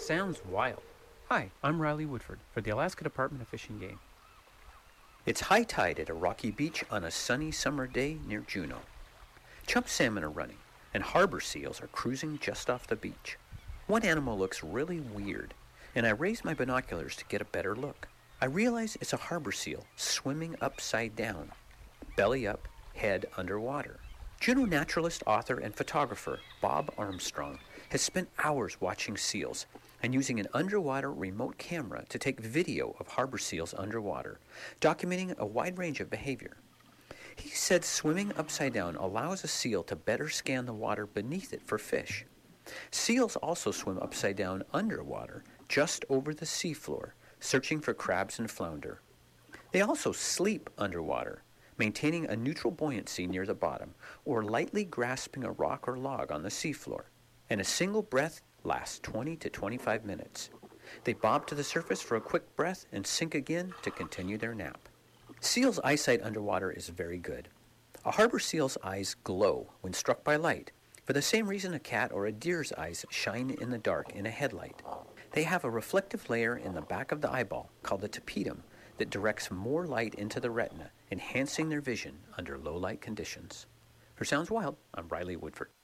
Sounds wild. Hi, I'm Riley Woodford for the Alaska Department of Fish and Game. It's high tide at a rocky beach on a sunny summer day near Juneau. Chump salmon are running, and harbor seals are cruising just off the beach. One animal looks really weird, and I raise my binoculars to get a better look. I realize it's a harbor seal swimming upside down, belly up, head underwater. Juneau naturalist, author, and photographer Bob Armstrong has spent hours watching seals and using an underwater remote camera to take video of harbor seals underwater, documenting a wide range of behavior. He said swimming upside down allows a seal to better scan the water beneath it for fish. Seals also swim upside down underwater, just over the seafloor, searching for crabs and flounder. They also sleep underwater, maintaining a neutral buoyancy near the bottom, or lightly grasping a rock or log on the seafloor. And a single breath lasts 20 to 25 minutes. They bob to the surface for a quick breath and sink again to continue their nap. Seals' eyesight underwater is very good. A harbor seal's eyes glow when struck by light, for the same reason a cat or a deer's eyes shine in the dark in a headlight. They have a reflective layer in the back of the eyeball called the tapetum that directs more light into the retina, enhancing their vision under low light conditions. For Sounds Wild, I'm Riley Woodford.